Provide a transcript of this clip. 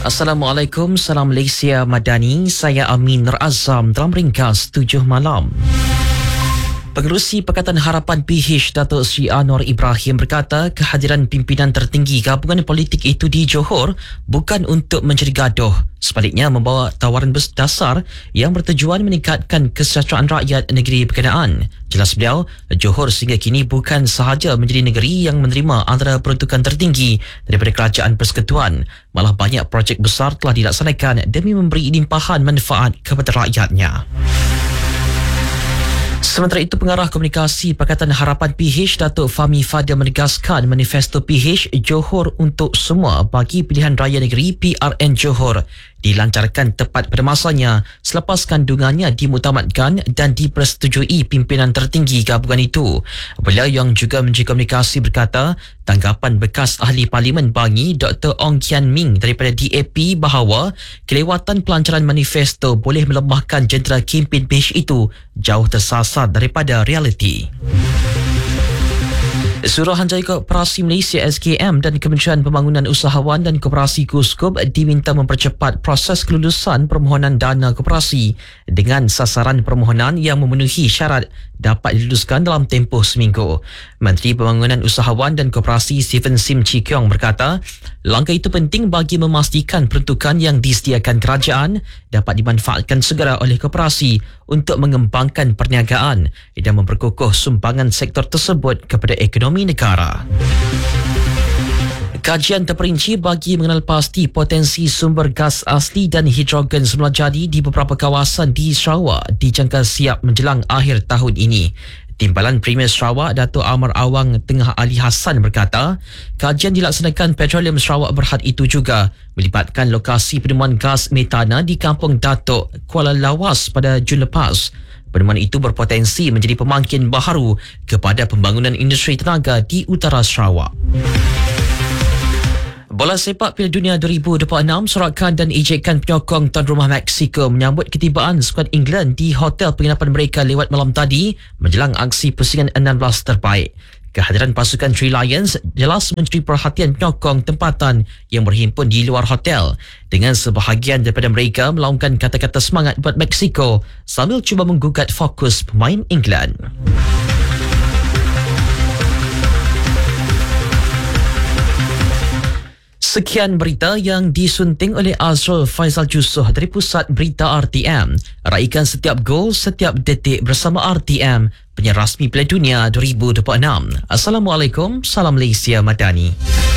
Assalamualaikum, salam Malaysia Madani. Saya Amin Nur Azam dalam ringkas 7 malam. Pengerusi Pakatan Harapan PH Datuk Seri Anwar Ibrahim berkata kehadiran pimpinan tertinggi gabungan politik itu di Johor bukan untuk mencari gaduh. Sebaliknya membawa tawaran dasar yang bertujuan meningkatkan kesejahteraan rakyat negeri berkenaan. Jelas beliau, Johor sehingga kini bukan sahaja menjadi negeri yang menerima antara peruntukan tertinggi daripada Kerajaan Persekutuan. Malah banyak projek besar telah dilaksanakan demi memberi limpahan manfaat kepada rakyatnya. Sementara itu, Pengarah Komunikasi Pakatan Harapan PH Datuk Fahmi Fadil menegaskan manifesto PH Johor untuk Semua bagi Pilihan Raya Negeri PRN Johor dilancarkan tepat pada masanya selepas kandungannya dimuktamadkan dan dipersetujui pimpinan tertinggi gabungan itu. Beliau yang juga Menteri Komunikasi berkata tanggapan bekas Ahli Parlimen Bangi Dr. Ong Kian Ming daripada DAP bahawa kelewatan pelancaran manifesto boleh melemahkan jentera kempen PH itu jauh tersasar daripada realiti. Suruhanjaya Koperasi Malaysia SKM dan Kementerian Pembangunan Usahawan dan Koperasi KUSKOP diminta mempercepat proses kelulusan permohonan dana koperasi dengan sasaran permohonan yang memenuhi syarat dapat diluluskan dalam tempoh seminggu. Menteri Pembangunan Usahawan dan Koperasi Stephen Sim Chee Kiong berkata, langkah itu penting bagi memastikan peruntukan yang disediakan kerajaan dapat dimanfaatkan segera oleh koperasi untuk mengembangkan perniagaan dan memperkukuh sumbangan sektor tersebut kepada ekonomi negara. Kajian terperinci bagi mengenal pasti potensi sumber gas asli dan hidrogen semula jadi di beberapa kawasan di Sarawak dijangka siap menjelang akhir tahun ini. Timbalan Premier Sarawak Datuk Amar Awang Tengah Ali Hassan berkata, kajian dilaksanakan Petroleum Sarawak Berhad itu juga melibatkan lokasi penemuan gas metana di Kampung Datuk, Kuala Lawas pada Jun lepas. Penemuan itu berpotensi menjadi pemangkin baharu kepada pembangunan industri tenaga di utara Sarawak. Bola sepak Piala Dunia 2026, sorakan dan ejekan penyokong tuan rumah Mexico menyambut ketibaan skuad England di hotel penginapan mereka lewat malam tadi menjelang aksi pusingan 16 terbaik. Kehadiran pasukan Three Lions jelas mencuri perhatian penyokong tempatan yang berhimpun di luar hotel dengan sebahagian daripada mereka melaungkan kata-kata semangat buat Mexico sambil cuba menggugat fokus pemain England. Sekian berita yang disunting oleh Azrul Faizal Jusoh dari Pusat Berita RTM. Raikan setiap gol, setiap detik bersama RTM, penyiar rasmi Piala Dunia 2026. Assalamualaikum, salam Malaysia Madani.